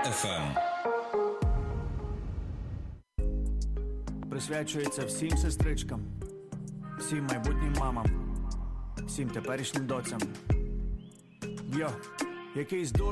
FM. Присвячується всім сестричкам, всім майбутнім мамам, всім теперішнім доцям. Йо, якийсь дур